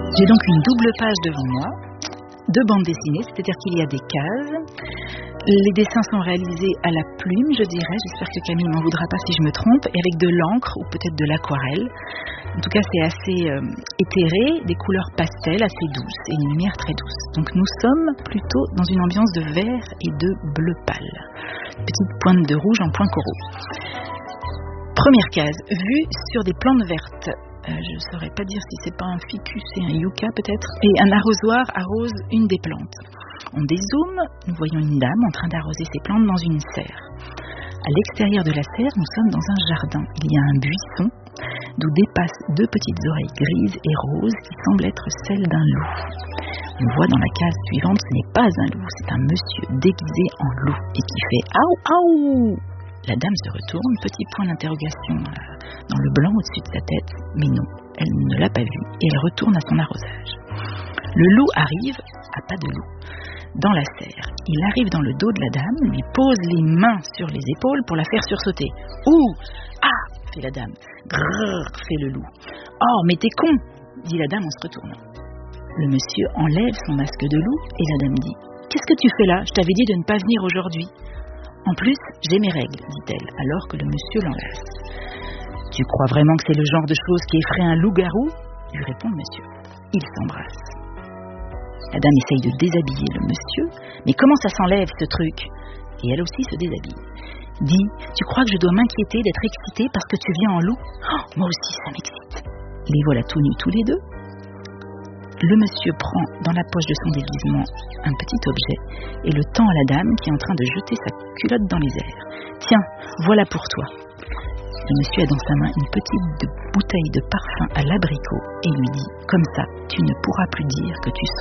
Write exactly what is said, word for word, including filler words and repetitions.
J'ai donc une double page devant moi, de bande dessinée, c'est-à-dire qu'il y a des cases. Les dessins sont réalisés à la plume, je dirais. J'espère que Camille m'en voudra pas si je me trompe, et avec de l'encre ou peut-être de l'aquarelle. En tout cas, c'est assez euh, éthéré, des couleurs pastel assez douces et une lumière très douce. Donc nous sommes plutôt dans une ambiance de vert et de bleu pâle. Petite pointe de rouge en point coraux. Première case, vue sur des plantes vertes. Euh, je ne saurais pas dire si c'est pas un ficus et un yucca peut-être. Et un arrosoir arrose une des plantes. On dézoome, nous voyons une dame en train d'arroser ses plantes dans une serre. À l'extérieur de la serre, nous sommes dans un jardin. Il y a un buisson d'où dépassent deux petites oreilles grises et roses qui semblent être celles d'un loup. On voit dans la case suivante, ce n'est pas un loup, c'est un monsieur déguisé en loup et qui fait « Aou, aou !» La dame se retourne, petit point d'interrogation dans le blanc au-dessus de sa tête, mais non, elle ne l'a pas vu et elle retourne à son arrosage. Le loup arrive, à pas de loup, dans la serre. Il arrive dans le dos de la dame, lui pose les mains sur les épaules pour la faire sursauter. « Ouh! Ah !» fait la dame. « Grrr !» fait le loup. « Oh, mais t'es con !» dit la dame en se retournant. Le monsieur enlève son masque de loup et la dame dit « Qu'est-ce que tu fais là? Je t'avais dit de ne pas venir aujourd'hui. » En plus, j'ai mes règles, dit-elle, alors que le monsieur l'enlace. « Tu crois vraiment que c'est le genre de chose qui effraie un loup-garou ?» lui répond le monsieur. Ils s'embrassent. La dame essaye de déshabiller le monsieur, mais comment ça s'enlève ce truc? Et elle aussi se déshabille. Dis, tu crois que je dois m'inquiéter d'être excitée parce que tu viens en loup? Oh, moi aussi ça m'excite. Les voilà tout nus tous les deux. Le monsieur prend dans la poche de son déguisement un petit objet et le tend à la dame qui est en train de jeter sa culotte dans les airs. Tiens, voilà pour toi. Le monsieur a dans sa main une petite bouteille de parfum à l'abricot et lui dit, comme ça, tu ne pourras plus dire que tu